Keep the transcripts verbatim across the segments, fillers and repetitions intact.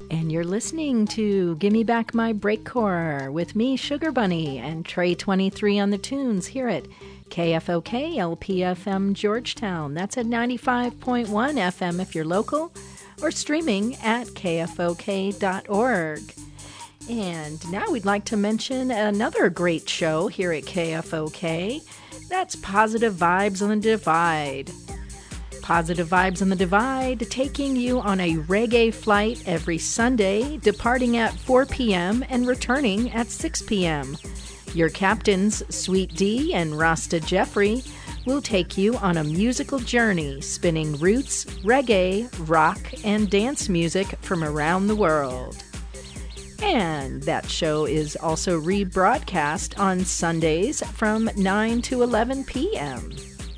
And you're listening to Gimme Back My Breakcore with me, Sugar Bunny, and Trey twenty-three on the tunes here at K F O K L P F M Georgetown. That's at ninety-five point one F M if you're local, or streaming at K F O K dot org. And now we'd like to mention another great show here at K F O K. That's Positive Vibes on the Divide. Positive Vibes on the Divide, taking you on a reggae flight every Sunday, departing at four p.m. and returning at six p.m. Your captains, Sweet D and Rasta Jeffrey, will take you on a musical journey, spinning roots, reggae, rock, and dance music from around the world. And that show is also rebroadcast on Sundays from nine to eleven p.m.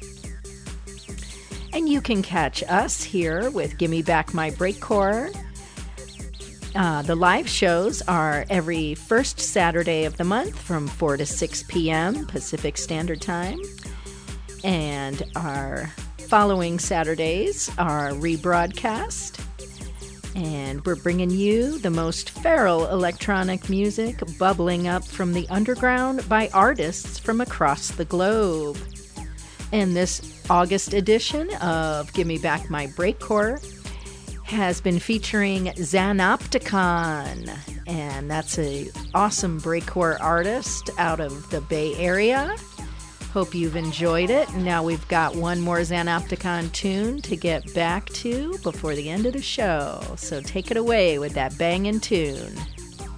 And you can catch us here with Gimme Back My Breakcore. Uh, the live shows are every first Saturday of the month from four to six p.m. Pacific Standard Time. And our following Saturdays are rebroadcast. And we're bringing you the most feral electronic music bubbling up from the underground by artists from across the globe. And this August edition of Gimme Back My Breakcore has been featuring Xanopticon, and that's an awesome breakcore artist out of the Bay Area. Hope you've enjoyed it. Now we've got one more Xanopticon tune to get back to before the end of the show, so take it away with that banging tune.